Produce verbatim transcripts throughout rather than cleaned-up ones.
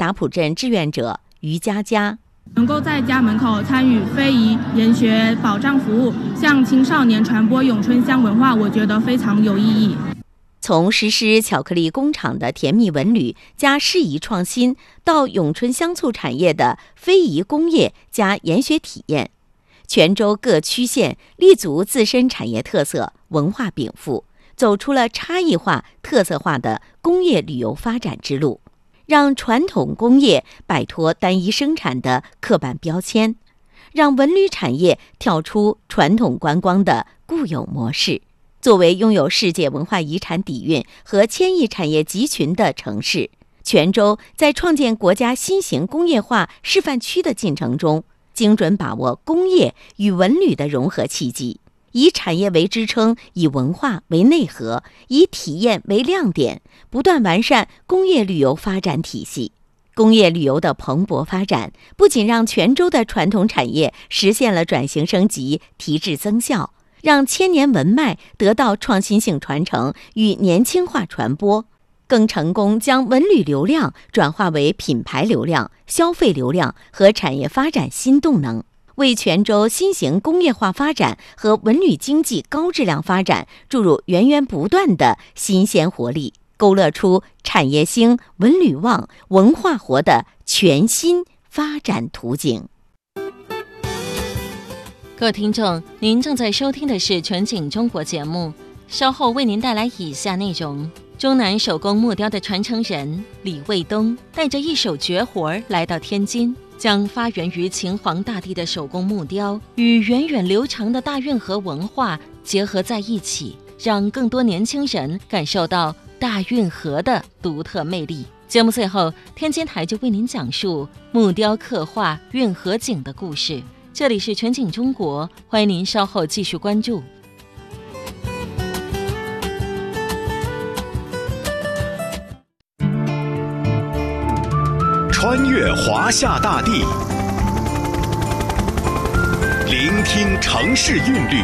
打浦镇志愿者于佳佳。 能够在家门口参与非遗研学保障服务，向青少年传播咏春乡文化，我觉得非常有意义。 从实施巧克力工厂的甜蜜文旅加适宜创新，到咏春香醋产业的非遗工业加研学体验，泉州各区县立足自身产业特色，文化禀赋，走出了差异化、特色化的工业旅游发展之路，让传统工业摆脱单一生产的刻板标签，让文旅产业跳出传统观光的固有模式。作为拥有世界文化遗产底蕴和千亿产业集群的城市，泉州在创建国家新型工业化示范区的进程中，精准把握工业与文旅的融合契机，以产业为支撑，以文化为内核，以体验为亮点，不断完善工业旅游发展体系。工业旅游的蓬勃发展，不仅让泉州的传统产业实现了转型升级、提质增效，让千年文脉得到创新性传承与年轻化传播，更成功将文旅流量转化为品牌流量、消费流量和产业发展新动能，为泉州新型工业化发展和文旅经济高质量发展注入源源不断的新鲜活力，勾勒出产业兴、文旅旺、文化活的全新发展图景。 各位听众，您正在收听的是全景中国节目，稍后为您带来以下内容。中南手工木雕的传承人李卫东带着一手绝活来到天津，将发源于秦皇大帝的手工木雕与源远流长的大运河文化结合在一起，让更多年轻人感受到大运河的独特魅力。节目最后，天津台就为您讲述木雕刻画运河景的故事。这里是全景中国，欢迎您稍后继续关注。 穿越华夏大地，聆听城市韵律，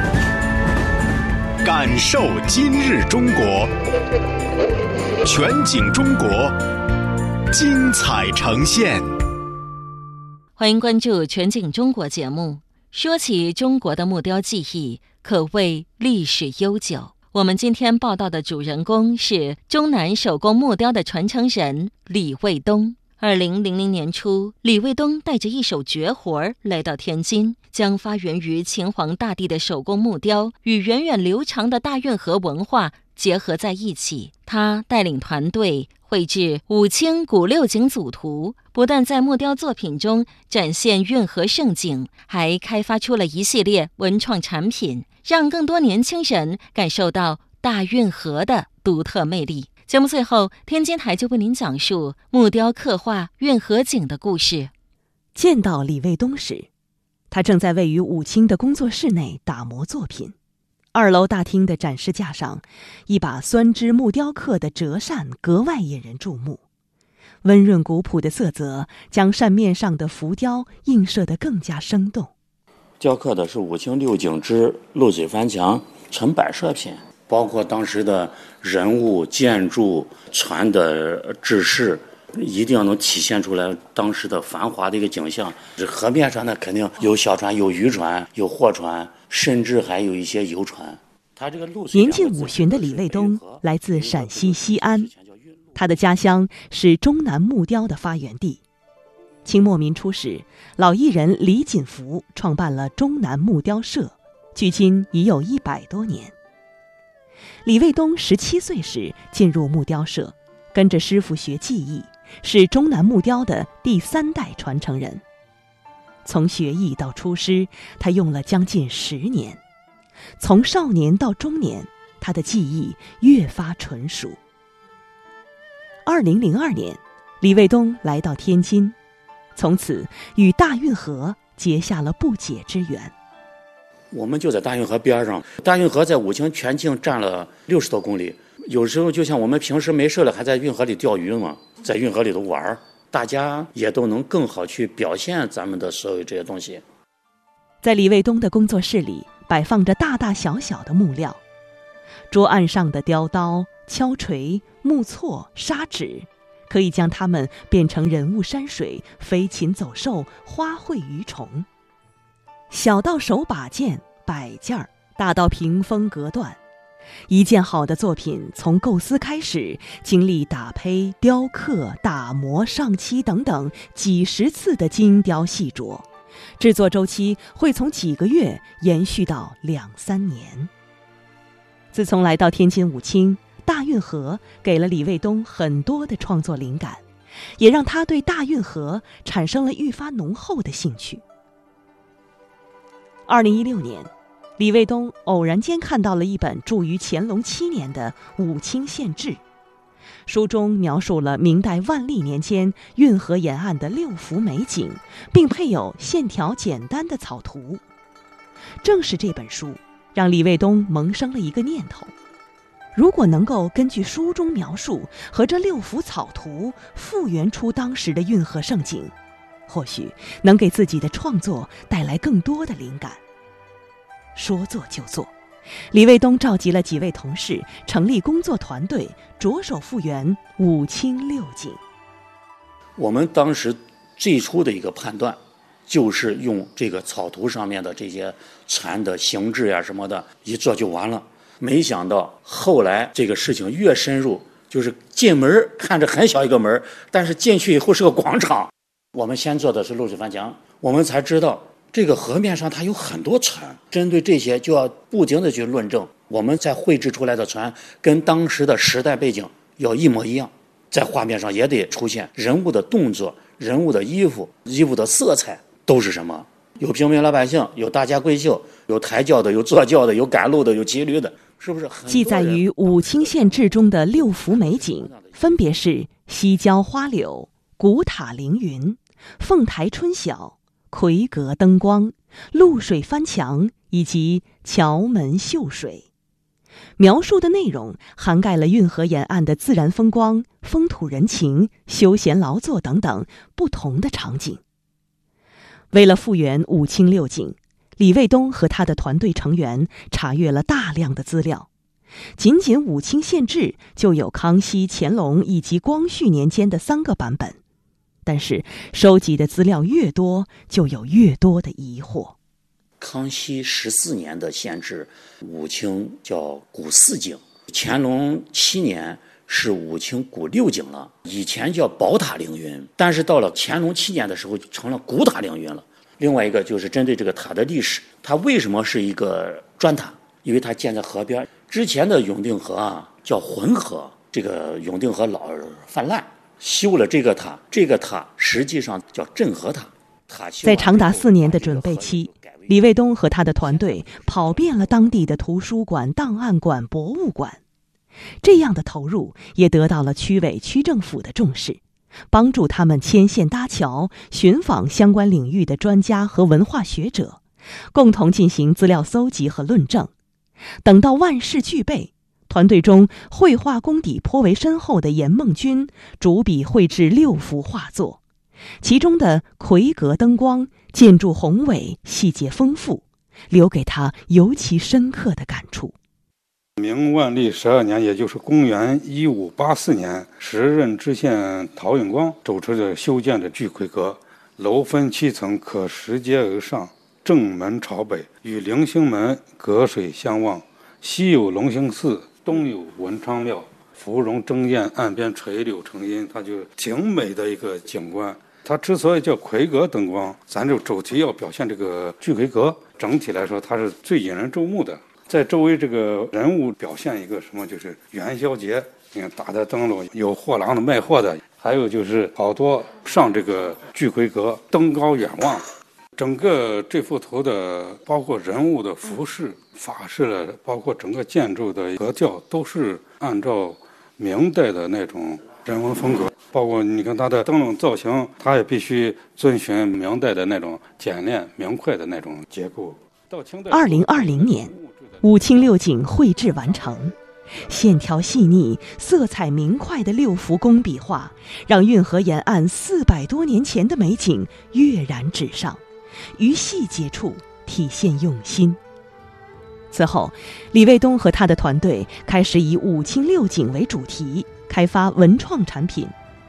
感受今日中国。全景中国，精彩呈现。 欢迎关注全景中国节目。说起中国的木雕技艺，可谓历史悠久。我们今天报道的主人公是中南手工木雕的传承人李卫东。二零零零年初，李卫东带着一手绝活来到天津，将发源于秦皇大帝的手工木雕与源远流长的大运河文化结合在一起。他带领团队绘制五清古六景组图，不但在木雕作品中展现运河盛景，还开发出了一系列文创产品，让更多年轻人感受到大运河的独特魅力。节目最后，天津台就为您讲述木雕刻画运河景的故事。 见到李卫东时，他正在位于武清的工作室内打磨作品。二楼大厅的展示架上，一把酸枝木雕刻的折扇格外引人注目，温润古朴的色泽将扇面上的浮雕映射得更加生动。 雕刻的是武清六景之漏水翻墙成摆设品，包括当时的人物、建筑、船的制式，一定要能体现出来当时的繁华的一个景象。这河面上呢，肯定有小船、有渔船、有货船，甚至还有一些游船。他这个露水年近五旬的李卫东来自陕西西安，他的家乡是中南木雕的发源地。清末民初时，老艺人李锦福创办了中南木雕社，距今已有一百多年。李卫东十七岁时进入木雕社，跟着师傅学技艺，是中南木雕的第三代传承人。从学艺到出师，他用了将近十年。从少年到中年，他的技艺越发纯熟。二零零二年，李卫东来到天津，从此与大运河结下了不解之缘。 我们就在大运河边上，大运河在武清全境占了六十多公里。有时候就像我们平时没事了，还在运河里钓鱼嘛，在运河里头玩，大家也都能更好去表现咱们的所有这些东西。 在李卫东的工作室里，摆放着大大小小的木料，桌案上的雕刀、敲锤、木锉、砂纸， 可以将它们变成人物山水、飞禽走兽、花卉鱼虫。小到手把件、摆件儿，大到屏风隔断，一件好的作品从构思开始，经历打胚、雕刻、打磨、上漆等等几十次的精雕细琢，制作周期会从几个月延续到两三年。自从来到天津武清，大运河给了李卫东很多的创作灵感，也让他对大运河产生了愈发浓厚的兴趣。二零一六年，李卫东偶然间看到了一本著于乾隆七年的《武清县志》，书中描述了明代万历年间运河沿岸的六幅美景，并配有线条简单的草图。正是这本书让李卫东萌生了一个念头：如果能够根据书中描述和这六幅草图复原出当时的运河盛景，或许能给自己的创作带来更多的灵感。说做就做，李卫东召集了几位同事，成立工作团队，着手复原武清六景。 我们当时最初的一个判断，就是用这个草图上面的这些船的形制呀、啊、什么的，一做就完了。没想到后来这个事情越深入，就是进门看着很小一个门，但是进去以后是个广场。我们先做的是漏水翻墙，我们才知道这个河面上它有很多船，针对这些就要不停的去论证，我们在绘制出来的船跟当时的时代背景要一模一样，在画面上也得出现人物的动作、人物的衣服、衣服的色彩都是什么，有平民老百姓，有大家闺秀，有抬轿的，有坐轿的，有赶路的，有骑驴的，是不是？ 记载于《武清县志》中的六幅美景，分别是西郊花柳、古塔凌云、凤台春晓、魁阁灯光、露水翻墙以及桥门秀水。描述的内容涵盖了运河沿岸的自然风光、风土人情、休闲劳作等等不同的场景。为了复原武清六景，李卫东和他的团队成员查阅了大量的资料。仅仅《武清县志》就有康熙、乾隆以及光绪年间的三个版本，但是收集的资料越多，就有越多的疑惑。 康熙十四年的县志，武清叫古四景；乾隆七年是武清古六景了。以前叫宝塔凌云，但是到了乾隆七年的时候就成了古塔凌云了。另外一个就是针对这个塔的历史，它为什么是一个砖塔？因为它建在河边。之前的永定河啊叫浑河，这个永定河老泛滥，修了这个塔，这个塔实际上叫镇河塔。塔在长达四年的准备期，李卫东和他的团队跑遍了当地的图书馆、档案馆、博物馆。这样的投入也得到了区委区政府的重视，帮助他们牵线搭桥，寻访相关领域的专家和文化学者，共同进行资料搜集和论证。等到万事俱备，团队中绘画功底颇为深厚的严梦君主笔绘制六幅画作，其中的魁阁灯光建筑宏伟，细节丰富，留给他尤其深刻的感触。 明万历十二年，也就是公元一五八四年，时任知县陶永光主持的修建的巨魁阁，楼分七层，可拾阶而上，正门朝北，与灵星门隔水相望，西有龙兴寺，东有文昌庙，芙蓉争艳，岸边垂柳成荫，它就挺美的一个景观。它之所以叫魁阁灯光，咱就主题要表现这个巨魁阁，整体来说它是最引人注目的。在周围这个人物表现一个什么，就是元宵节，你看打的灯笼，有货郎的卖货的，还有就是好多上这个巨魁阁登高远望。整个这幅图的包括人物的服饰、法式的，包括整个建筑的格调，都是按照明代的那种人文风格。包括你看它的灯笼造型，它也必须遵循明代的那种简练明快的那种结构。 二零二零年，武清六景绘制完成，线条细腻、色彩明快的六幅工笔画，让运河沿岸四百多年前的美景跃然纸上，于细节处体现用心。此后，李卫东和他的团队开始以武清六景为主题，开发文创产品，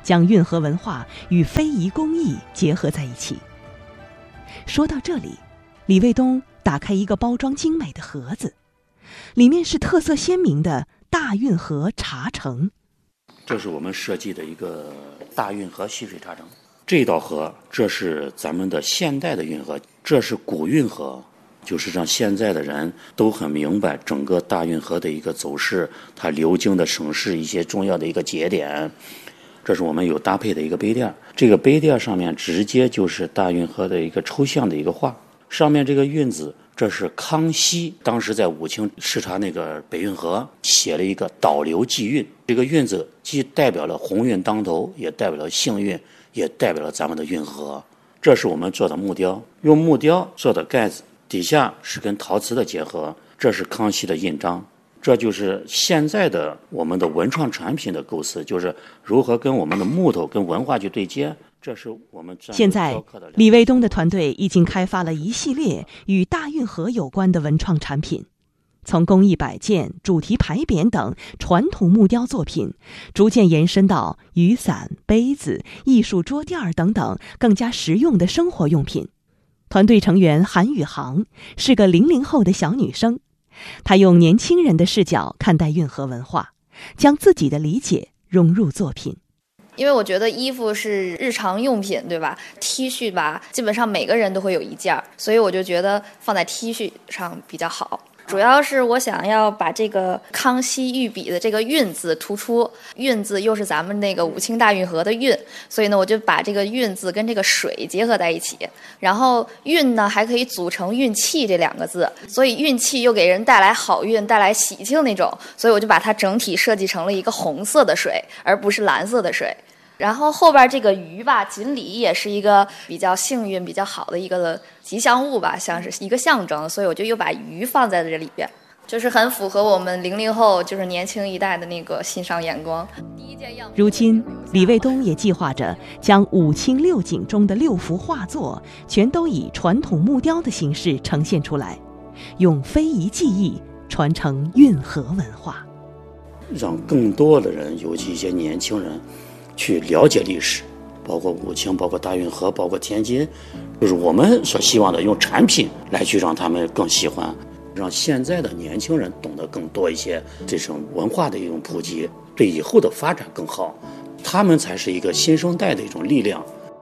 将运河文化与非遗工艺结合在一起。说到这里，李卫东打开一个包装精美的盒子，里面是特色鲜明的大运河茶城。 这是我们设计的一个大运河蓄水茶城。这道河，这是咱们的现代的运河，这是古运河，就是让现在的人都很明白整个大运河的一个走势，它流经的省市一些重要的一个节点。这是我们有搭配的一个杯垫，这个杯垫上面直接就是大运河的一个抽象的一个画，上面这个运字，这是康熙当时在武清视察那个北运河写了一个导流济运，这个运字既代表了鸿运当头，也代表了幸运，也代表了咱们的运河。这是我们做的木雕，用木雕做的盖子，底下是跟陶瓷的结合，这是康熙的印章。这就是现在的我们的文创产品的构思，就是如何跟我们的木头跟文化去对接。这是我们现在李卫东的团队已经开发了一系列与大运河有关的文创产品，从工艺摆件、主题牌匾等传统木雕作品，逐渐延伸到雨伞、杯子、艺术桌垫等等更加实用的生活用品。团队成员韩宇航是个零零后的小女生，她用年轻人的视角看待运河文化，将自己的理解融入作品。 因为我觉得衣服是日常用品，对吧？ T 恤吧，基本上每个人都会有一件，所以我就觉得放在 T 恤上比较好。主要是我想要把这个康熙御笔的这个运字突出，运字又是咱们那个武清大运河的运，所以呢我就把这个运字跟这个水结合在一起，然后运呢还可以组成运气这两个字，所以运气又给人带来好运，带来喜庆那种，所以我就把它整体设计成了一个红色的水，而不是蓝色的水。然后后边这个鱼吧，锦鲤也是一个比较幸运比较好的一个吉祥物吧，像是一个象征，所以我就又把鱼放在这里边，就是很符合我们零零后就是年轻一代的那个欣赏眼光。 如今李卫东也计划着将武清六景中的六幅画作全都以传统木雕的形式呈现出来，用非遗技艺传承运河文化， 让更多的人，尤其一些年轻人去了解历史，包括武清，包括大运河，包括天津，就是我们所希望的用产品来去让他们更喜欢，让现在的年轻人懂得更多一些这种文化的一种普及，对以后的发展更好，他们才是一个新生代的一种力量。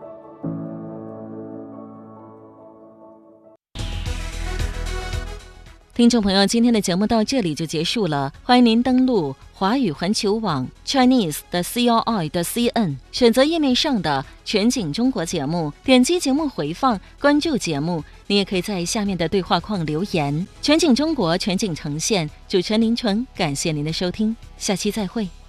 听众朋友，今天的节目到这里就结束了，欢迎您登录华语环球网 Chinese 的 C R I 的 C N， 选择页面上的全景中国节目，点击节目回放，关注节目。你也可以在下面的对话框留言。全景中国，全景呈现，主持人林纯，感谢您的收听，下期再会。